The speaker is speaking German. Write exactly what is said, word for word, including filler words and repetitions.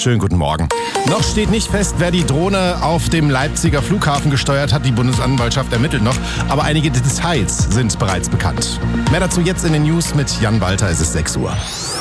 Schönen guten Morgen. Noch steht nicht fest, wer die Drohne auf dem Leipziger Flughafen gesteuert hat. Die Bundesanwaltschaft ermittelt noch, aber einige Details sind bereits bekannt. Mehr dazu jetzt in den News mit Jan Walter, es ist sechs Uhr.